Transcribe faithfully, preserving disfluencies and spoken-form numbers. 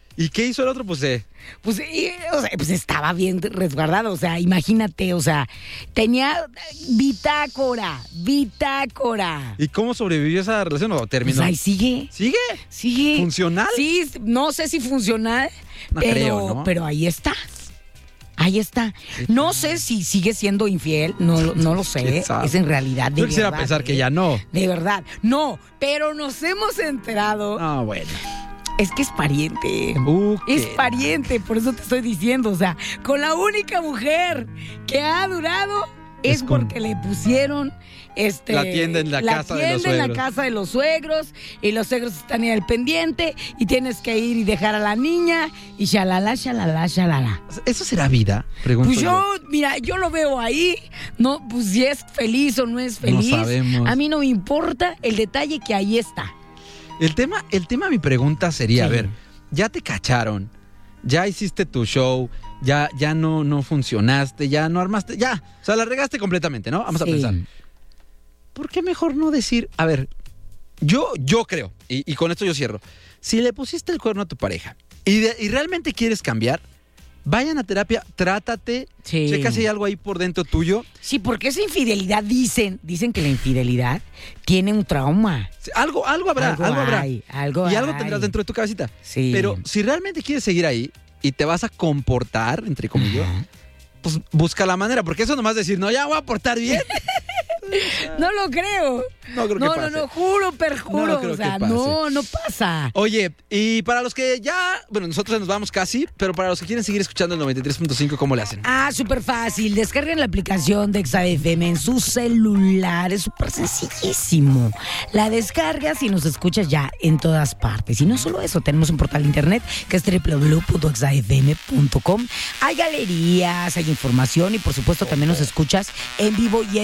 ¿Y qué hizo el otro? Pues eh. Pues, y, o sea, pues estaba bien resguardado, o sea, imagínate, o sea, tenía bitácora, bitácora. ¿Y cómo sobrevivió esa relación o terminó? Pues ahí sigue. ¿Sigue? Sigue. ¿Funcional? Sí, no sé si funcional, No pero, creo, ¿no? pero ahí está. Ahí está. No sé si sigue siendo infiel, no, lo- no lo sé. ¿Quién sabe? Es en realidad de Yo quisiera verdad, pensar que ¿eh? ya no. De verdad. No, pero nos hemos enterado. Ah, bueno. Es que es pariente. Uh, Es qué- pariente, por eso te estoy diciendo. O sea, con la única mujer que ha durado es, Es con- porque le pusieron este, La tienda en la casa de los tienda en la suegros. casa de los suegros. Y los suegros están ahí al pendiente. Y tienes que ir y dejar a la niña. Y shalala, shalala, shalala. ¿Eso será vida? Pregunto Pues yo, mira, yo lo veo ahí. No, pues si es feliz o no es feliz. sabemos. A mí no me importa el detalle que ahí está. El tema, el tema, mi pregunta sería, Sí. a ver, ya te cacharon, ya hiciste tu show, ya, ya no, no funcionaste, ya no armaste, ya, o sea, la regaste completamente, ¿no? Vamos a Sí. pensar. ¿Por qué mejor no decir, a ver, yo, yo creo, y, y con esto yo cierro, si le pusiste el cuerno a tu pareja y, de- y realmente quieres cambiar, vayan a terapia, trátate, Sí. checa si hay algo ahí por dentro tuyo. Sí, porque esa infidelidad, dicen, dicen que la infidelidad tiene un trauma. Algo, algo habrá, algo, Algo habrá. hay, algo y algo hay. tendrás dentro de tu cabecita. Sí. Pero si realmente quieres seguir ahí y te vas a comportar, entre comillas, Ajá. pues busca la manera. Porque eso nomás decir, no, ya voy a portar bien. No lo creo. No creo que no, pase. no, no, juro, perjuro. No creo o sea, que pase. no, no pasa. Oye, y para los que ya, bueno, nosotros nos vamos casi, pero para los que quieren seguir escuchando el noventa y tres punto cinco, ¿cómo le hacen? Ah, súper fácil. Descarguen la aplicación de Exa F M en su celular. Es súper sencillísimo. La descargas y nos escuchas ya en todas partes. Y no solo eso, tenemos un portal de internet que es doble u doble u doble u punto exa f m punto com. Hay galerías, hay información y por supuesto también nos escuchas en vivo y en